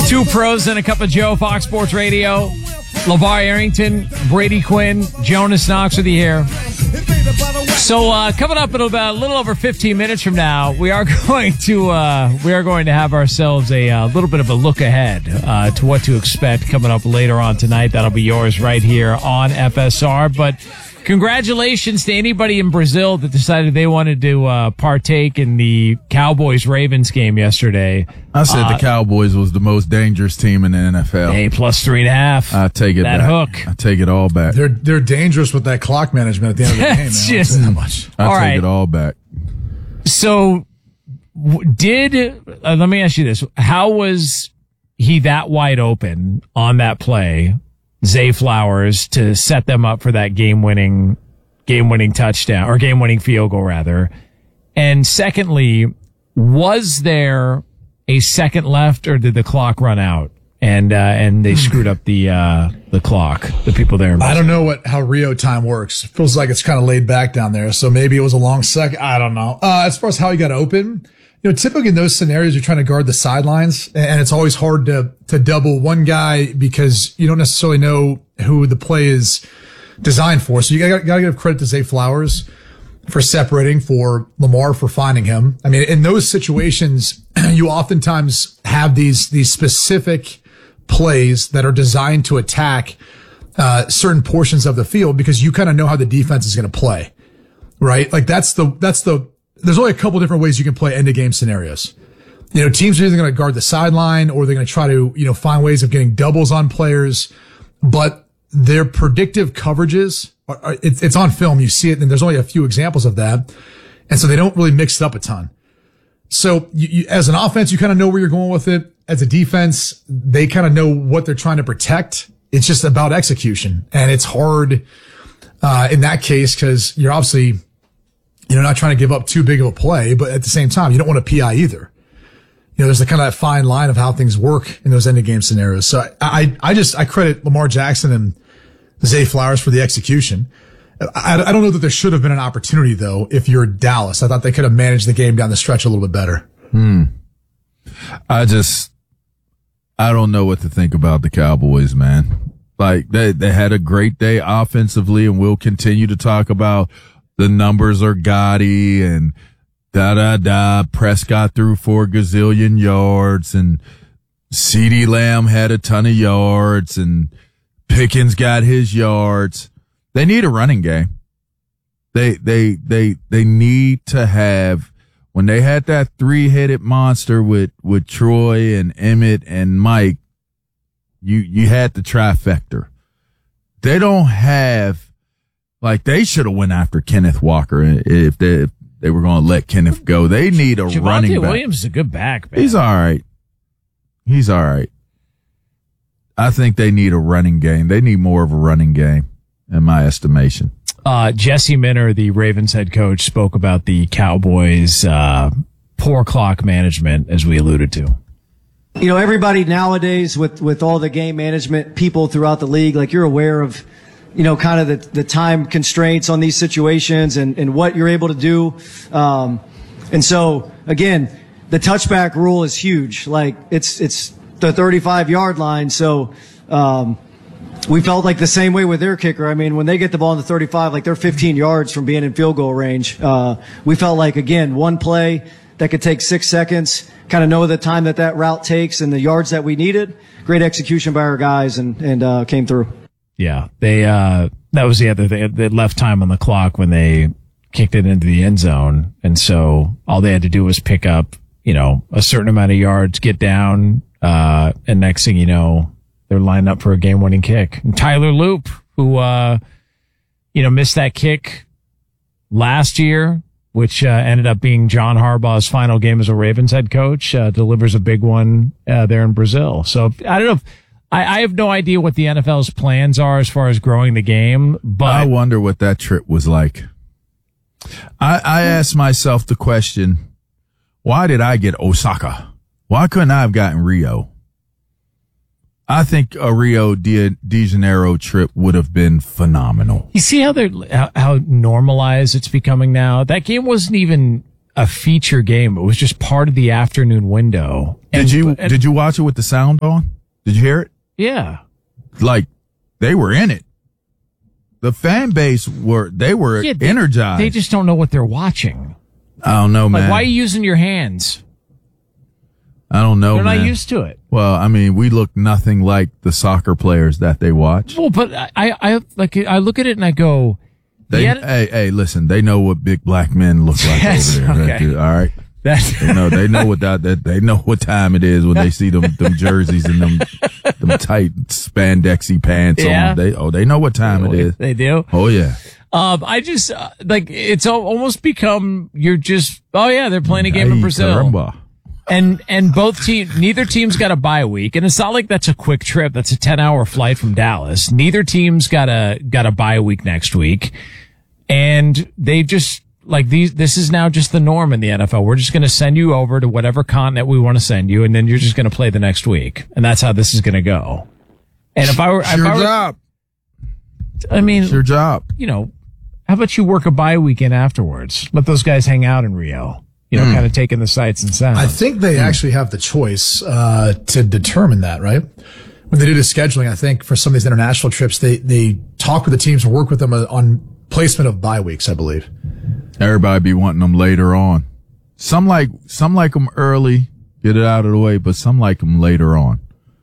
Two pros and a cup of Joe, Fox Sports Radio. LeVar Arrington, Brady Quinn, Jonas Knox with you here. So coming up in about a little over 15 minutes from now, we are going to have ourselves a little bit of a look ahead to what to expect coming up later on tonight. That'll be yours right here on FSR. But congratulations to anybody in Brazil that decided they wanted to partake in the Cowboys-Ravens game yesterday. I said the Cowboys was the most dangerous team in the NFL. Hey, plus 3.5. I take it that back. Hook. I take it all back. They're dangerous with that clock management at the end of the game. Man. Just that much. I take it all back. So, let me ask you this: how was he that wide open on that play, Zay Flowers, to set them up for that game-winning touchdown or game-winning field goal, rather? And secondly, was there a second left, or did the clock run out and they screwed up the clock? The people there. I don't know how Rio time works. It feels like it's kind of laid back down there, so maybe it was a long second. I don't know. As far as how he got open, typically in those scenarios, you're trying to guard the sidelines, and it's always hard to double one guy because you don't necessarily know who the play is designed for. So you gotta give credit to Zay Flowers for separating, for Lamar for finding him. I mean, in those situations, you oftentimes have these specific plays that are designed to attack certain portions of the field because you kind of know how the defense is going to play, right? Like there's only a couple different ways you can play end of game scenarios. Teams are either going to guard the sideline or they're going to try to, find ways of getting doubles on players, but their predictive coverages, it's on film. You see it, and there's only a few examples of that. And so they don't really mix it up a ton. So you, as an offense, you kind of know where you're going with it. As a defense, they kind of know what they're trying to protect. It's just about execution. And it's hard, in that case, because you're obviously, not trying to give up too big of a play, but at the same time, you don't want to PI either. There's the kind of that fine line of how things work in those end of game scenarios. So I credit Lamar Jackson and Zay Flowers for the execution. I don't know that there should have been an opportunity though. If you're Dallas, I thought they could have managed the game down the stretch a little bit better. I don't know what to think about the Cowboys, man. Like they had a great day offensively, and we'll continue to talk about the numbers are gaudy and Prescott threw 4 gazillion yards, and CeeDee Lamb had a ton of yards, and Pickens got his yards. They need a running game. They need to have, when they had that 3-headed monster with Troy and Emmett and Mike, you had the trifecta. They don't have, they should have went after Kenneth Walker if they were going to let Kenneth go. They need a running back. Williams is a good back, man. He's all right. I think they need a running game. They need more of a running game, in my estimation. Jesse Minter, the Ravens head coach, spoke about the Cowboys' poor clock management, as we alluded to. Everybody nowadays with all the game management people throughout the league, you're aware of, kind of the time constraints on these situations and what you're able to do. And so again, the touchback rule is huge. It's the 35-yard line. So, we felt like the same way with their kicker. I mean, when they get the ball in the 35, they're 15 yards from being in field goal range. We felt like, again, one play that could take 6 seconds, kind of know the time that route takes and the yards that we needed. Great execution by our guys and came through. Yeah, that was the other thing. They left time on the clock when they kicked it into the end zone. And so all they had to do was pick up, a certain amount of yards, get down, and next thing you know, they're lined up for a game-winning kick. And Tyler Loop, who, missed that kick last year, which ended up being John Harbaugh's final game as a Ravens head coach, delivers a big one there in Brazil. So I don't know if I have no idea what the NFL's plans are as far as growing the game, but I wonder what that trip was like. I asked myself the question, why did I get Osaka? Why couldn't I have gotten Rio? I think a Rio de Janeiro trip would have been phenomenal. You see how normalized it's becoming now? That game wasn't even a feature game. It was just part of the afternoon window. Did you watch it with the sound on? Did you hear it? Yeah. Like, they were in it. The fan base were energized. They just don't know what they're watching. I don't know, man. Like, why are you using your hands? I don't know, They're man. not used to it. Well, I mean, we look nothing like the soccer players that they watch. Well, but I look at it and I go, Hey, listen, they know what big black men look like Yes, over there. okay. All right. They know what they know what time it is when they see them jerseys and them tight spandexy pants Yeah. on. They know what time it is. They do. Oh yeah. I just it's almost become they're playing a game in Brazil. Caramba. And both teams, neither team's got a bye week, and it's not like that's a quick trip. That's a 10-hour flight from Dallas. Neither team's got a bye week next week, and they just this is now just the norm in the NFL. We're just going to send you over to whatever continent we want to send you, and then you're just going to play the next week, and that's how this is going to go. And if I were, job. I mean, It's your job. How about you work a bye weekend afterwards? Let those guys hang out in Rio. Kind of taking the sights and sounds. I think they actually have the choice to determine that, right? When they do the scheduling, I think for some of these international trips, they talk with the teams and work with them on placement of bye weeks, I believe. Everybody be wanting them later on. Some like them early, get it out of the way, but some like them later on.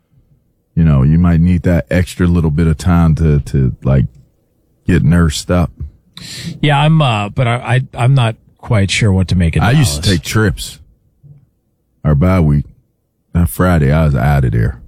You might need that extra little bit of time to like get nursed up. Yeah, I'm not quite sure what to make of I Dallas. used to take trips. Our bye week, that Friday, I was out of there.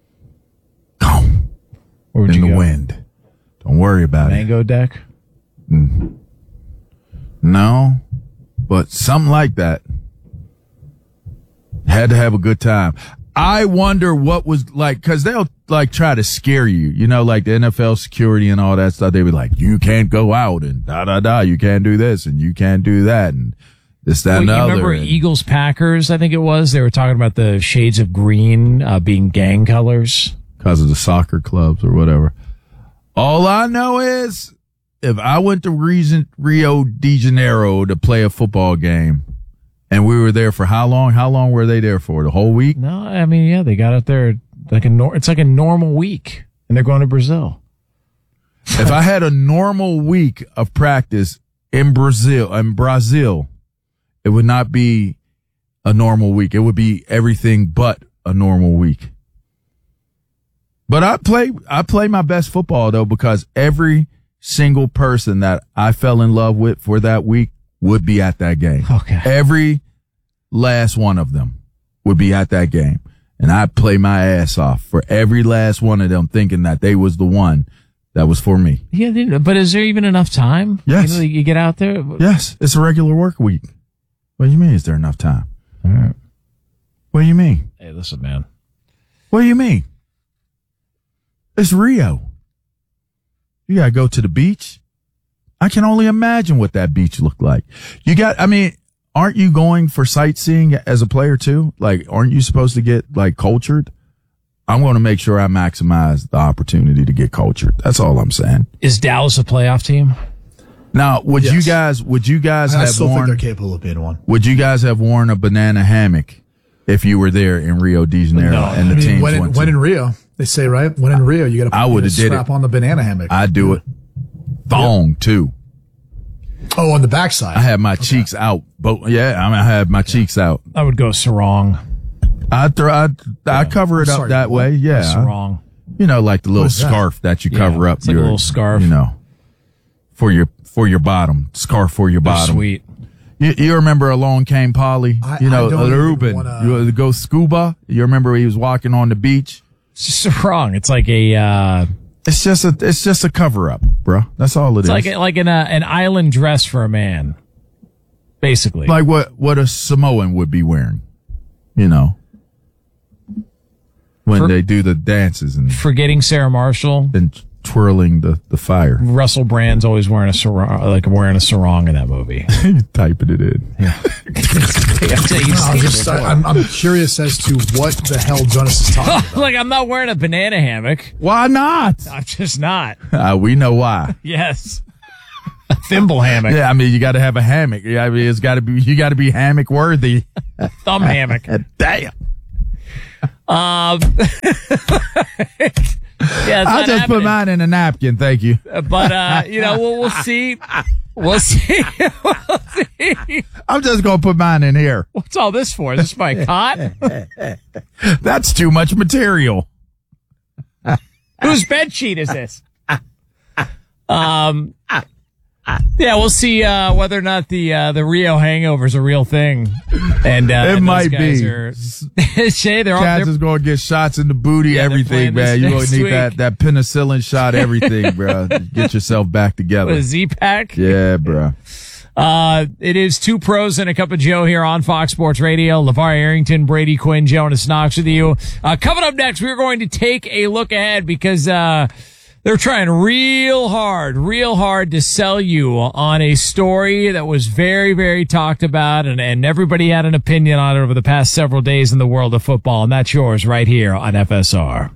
Gone. Where would In you the go? wind. Don't worry about Mango deck? it. No, but something like that. Had to have a good time. I wonder what was like, cause they'll like try to scare you, like the NFL security and all that stuff. They be like, you can't go out and you can't do this and you can't do that and this, that, and the You other. remember Eagles Packers, I think it was? They were talking about the shades of green being gang colors. Because of the soccer clubs or whatever. All I know is if I went to Rio de Janeiro to play a football game and we were there for how long? How long were they there for? The whole week? No, I mean, yeah, they got up there it's like a normal week and they're going to Brazil. If I had a normal week of practice in Brazil, it would not be a normal week. It would be everything but a normal week. But I play my best football though, because every single person that I fell in love with for that week would be at that game. Okay. Every last one of them would be at that game. And I'd play my ass off for every last one of them, thinking that they was the one that was for me. Yeah, but is there even enough time? Yes. You get out there? Yes, it's a regular work week. What do you mean? Is there enough time? All right. What do you mean? Hey, listen, man. What do you mean? It's Rio. You gotta go to the beach. I can only imagine what that beach looked like. Aren't you going for sightseeing as a player too? Like, aren't you supposed to get like cultured? I'm going to make sure I maximize the opportunity to get cultured. That's all I'm saying. Is Dallas a playoff team? Now, would Yes. you guys I have still think worn, they're capable of being one. would you guys have worn a banana hammock if you were there in Rio de Janeiro No. and the teams went when to? in Rio, they say, right? When in Rio, you got I to would've did strap it. on the banana hammock. I'd do it. Thong too. Oh, on the backside. I had my cheeks out. I had my cheeks out. I would go sarong. I cover it up sorry, that what? way. Yeah. Sarong. Like the little is that? scarf that you cover up. it's like a little scarf. For your bottom. Scarf for your They're bottom. sweet. You remember Along Came Polly? I don't even Ruben. wanna- You go scuba. You remember he was walking on the beach? It's just sarong. It's like a It's just a cover up, bro. That's all it is. like an island dress for a man, basically. Like what a Samoan would be wearing, when they do the dances and Forgetting Sarah Marshall, twirling the fire. Russell Brand's always wearing a sarong in that movie. Typing it in. I'm curious as to what the hell Jonas is talking about. Like, I'm not wearing a banana hammock. Why not? I'm just not. We know why. Yes. A thimble hammock. Yeah, I mean, you got to have a hammock. Yeah, I mean, you got to be hammock worthy. Thumb hammock. Damn. Yeah, I'll just put mine in a napkin. Thank you. But, we'll see. We'll see. We'll see. I'm just going to put mine in here. What's all this for? Is this my cot? That's too much material. Whose bed sheet is this? Yeah, we'll see whether or not the Rio hangover is a real thing. And it might be. Shay, Cats is going to get shots in the booty, everything, man. You're going to need that penicillin shot, everything, bro. Get yourself back together. With a Z-Pack? Yeah, bro. It is Two Pros and a Cup of Joe here on Fox Sports Radio. LeVar Arrington, Brady Quinn, Jonas Knox with you. Coming up next, we're going to take a look ahead because they're trying real hard to sell you on a story that was very, very talked about, and everybody had an opinion on it over the past several days in the world of football, and that's yours right here on FSR.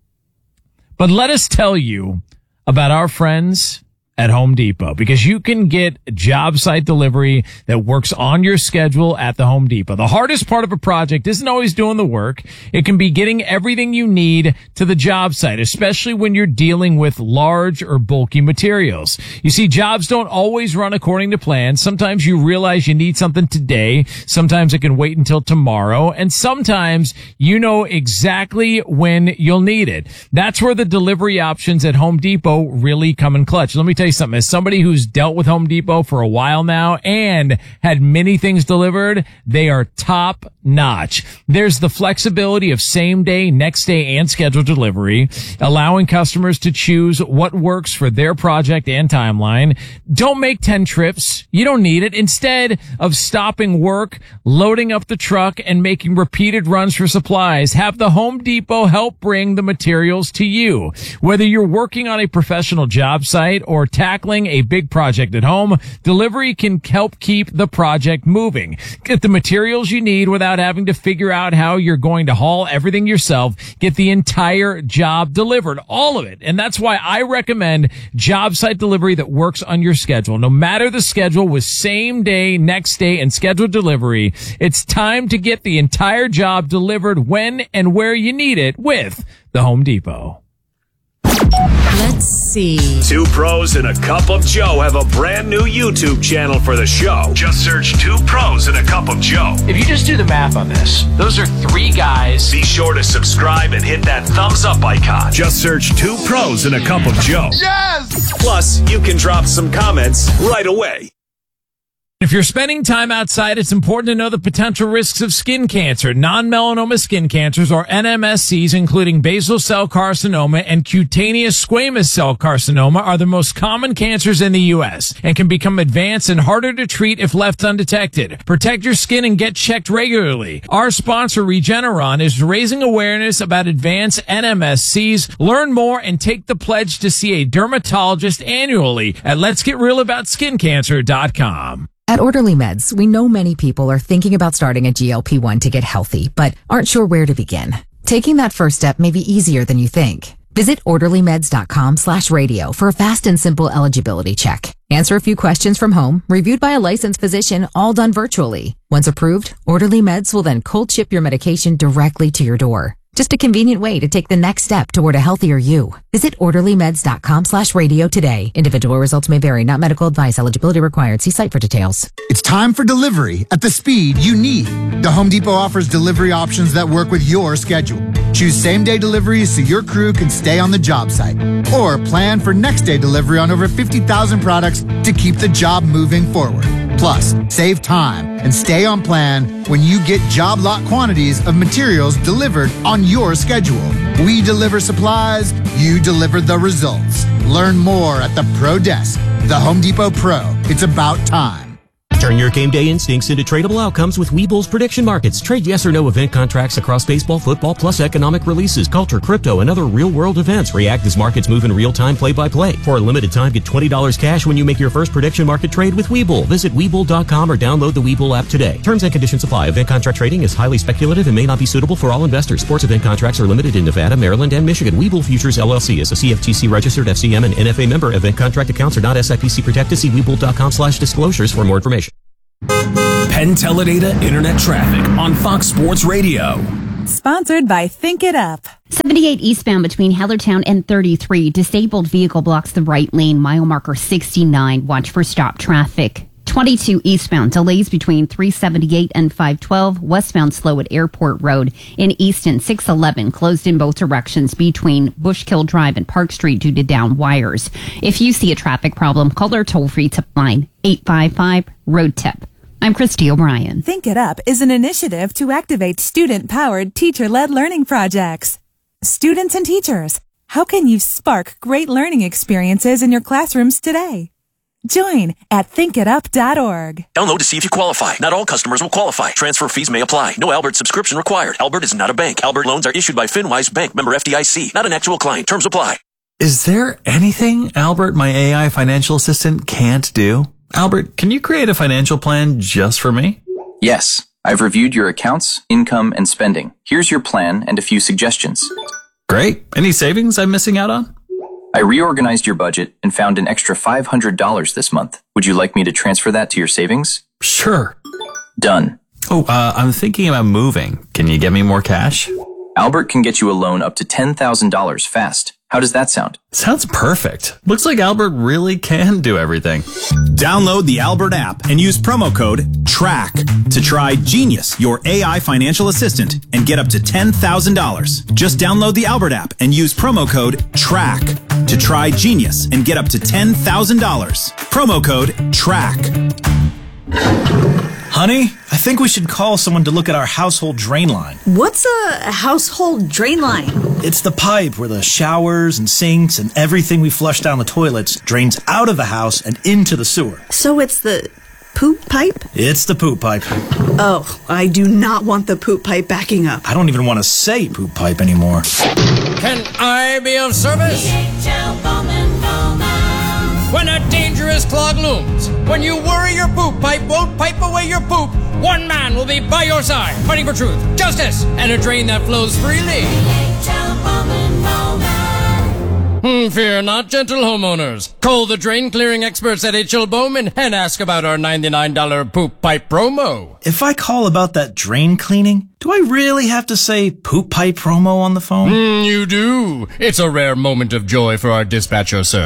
But let us tell you about our friends at Home Depot, because you can get job site delivery that works on your schedule at the Home Depot. The hardest part of a project isn't always doing the work. It can be getting everything you need to the job site, especially when you're dealing with large or bulky materials. You see, jobs don't always run according to plan. Sometimes you realize you need something today. Sometimes it can wait until tomorrow. And sometimes you know exactly when you'll need it. That's where the delivery options at Home Depot really come in clutch. Let me tell you something. As somebody who's dealt with Home Depot for a while now and had many things delivered, they are top notch. There's the flexibility of same day, next day, and scheduled delivery, allowing customers to choose what works for their project and timeline. Don't make 10 trips. You don't need it. Instead of stopping work, loading up the truck, and making repeated runs for supplies, have the Home Depot help bring the materials to you. Whether you're working on a professional job site or tackling a big project at home, delivery can help keep the project moving. Get the materials you need without having to figure out how you're going to haul everything yourself. Get the entire job delivered, all of it. And that's why I recommend job site delivery that works on your schedule. No matter the schedule, with same day, next day, and scheduled delivery, it's time to get the entire job delivered when and where you need it with the Home Depot. Let's see. Two Pros and a Cup of Joe have a brand new YouTube channel for the show. Just search Two Pros and a Cup of Joe. If you just do the math on this, those are three guys. Be sure to subscribe and hit that thumbs up icon. Just search Two Pros and a Cup of Joe. Yes! Plus, you can drop some comments right away. If you're spending time outside, it's important to know the potential risks of skin cancer. Non-melanoma skin cancers, or NMSCs, including basal cell carcinoma and cutaneous squamous cell carcinoma, are the most common cancers in the U.S. and can become advanced and harder to treat if left undetected. Protect your skin and get checked regularly. Our sponsor, Regeneron, is raising awareness about advanced NMSCs. Learn more and take the pledge to see a dermatologist annually at letsgetrealaboutSkinCancer.com. At Orderly Meds, we know many people are thinking about starting a GLP-1 to get healthy, but aren't sure where to begin. Taking that first step may be easier than you think. Visit orderlymeds.com/radio for a fast and simple eligibility check. Answer a few questions from home, reviewed by a licensed physician, all done virtually. Once approved, Orderly Meds will then cold ship your medication directly to your door. Just a convenient way to take the next step toward a healthier you. Visit orderlymeds.com/radio today. Individual results may vary, not medical advice. Eligibility required. See site for details. It's time for delivery at the speed you need. The Home Depot offers delivery options that work with your schedule. Choose same-day deliveries so your crew can stay on the job site. Or plan for next-day delivery on over 50,000 products to keep the job moving forward. Plus, save time and stay on plan when you get job lot quantities of materials delivered on your schedule. We deliver supplies, you deliver the results. Learn more at the Pro Desk. The Home Depot Pro. It's about time. Turn your game day instincts into tradable outcomes with Webull's prediction markets. Trade yes or no event contracts across baseball, football, plus economic releases, culture, crypto, and other real-world events. React as markets move in real time, play-by-play. For a limited time, get $20 cash when you make your first prediction market trade with Webull. Visit Webull.com or download the Webull app today. Terms and conditions apply. Event contract trading is highly speculative and may not be suitable for all investors. Sports event contracts are limited in Nevada, Maryland, and Michigan. Webull Futures LLC is a CFTC registered FCM and NFA member. Event contract accounts are not SIPC protected. See Webull.com/disclosures for more information. Penn Teledata Internet Traffic on Fox Sports Radio. Sponsored by Think It Up. 78 eastbound between Hellertown and 33. Disabled vehicle blocks the right lane. Mile marker 69. Watch for stop traffic. 22 eastbound. Delays between 378 and 512. Westbound slow at Airport Road. In Easton, 611. Closed in both directions between Bushkill Drive and Park Street due to down wires. If you see a traffic problem, call our toll-free tip line 855-ROAD-TIP. I'm Christy O'Brien. Think It Up is an initiative to activate student-powered, teacher-led learning projects. Students and teachers, how can you spark great learning experiences in your classrooms today? Join at thinkitup.org. Download to see if you qualify. Not all customers will qualify. Transfer fees may apply. No Albert subscription required. Albert is not a bank. Albert loans are issued by FinWise Bank, member FDIC. Not an actual client. Terms apply. Is there anything Albert, my AI financial assistant, can't do? Albert, can you create a financial plan just for me? Yes. I've reviewed your accounts, income, and spending. Here's your plan and a few suggestions. Great. Any savings I'm missing out on? I reorganized your budget and found an extra $500 this month. Would you like me to transfer that to your savings? Sure. Done. Oh, I'm thinking about moving. Can you get me more cash? Albert can get you a loan up to $10,000 fast. How does that sound? Sounds perfect. Looks like Albert really can do everything. Download the Albert app and use promo code TRACK to try Genius, your AI financial assistant, and get up to $10,000. Just download the Albert app and use promo code TRACK to try Genius and get up to $10,000. Promo code TRACK. Honey, I think we should call someone to look at our household drain line. What's a household drain line? It's the pipe where the showers and sinks and everything we flush down the toilets drains out of the house and into the sewer. So it's the poop pipe? It's the poop pipe. Oh, I do not want the poop pipe backing up. I don't even want to say poop pipe anymore. Can I be of service? When a dangerous clog looms, when you worry your poop pipe won't pipe away your poop, one man will be by your side, fighting for truth, justice, and a drain that flows freely. Fear not, gentle homeowners. Call the drain clearing experts at H.L. Bowman and ask about our $99 poop pipe promo. If I call about that drain cleaning, do I really have to say poop pipe promo on the phone? You do. It's a rare moment of joy for our dispatcher, sir.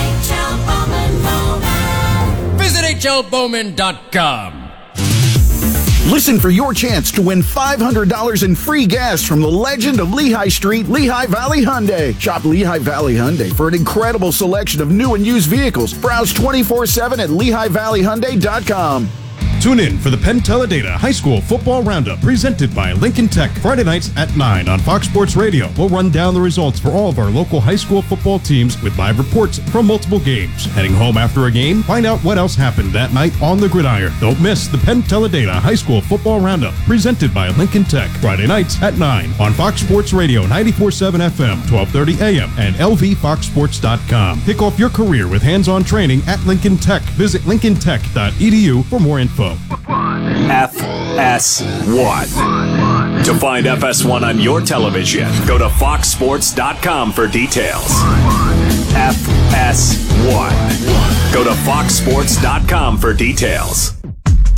Visit hlbowman.com. Listen for your chance to win $500 in free gas from the legend of Lehigh Street, Lehigh Valley Hyundai. Shop Lehigh Valley Hyundai for an incredible selection of new and used vehicles. Browse 24/7 at LehighValleyHyundai.com. Tune in for the Penn Teledata High School Football Roundup presented by Lincoln Tech Friday nights at 9 on Fox Sports Radio. We'll run down the results for all of our local high school football teams with live reports from multiple games. Heading home after a game, find out what else happened that night on the gridiron. Don't miss the Penn Teledata High School Football Roundup presented by Lincoln Tech Friday nights at 9 on Fox Sports Radio 94.7 FM, 1230 AM, and LVFoxSports.com. Kick off your career with hands-on training at Lincoln Tech. Visit lincolntech.edu for more info. FS1. To find FS1 on your television, go to foxsports.com for details. FS1. Go to foxsports.com for details.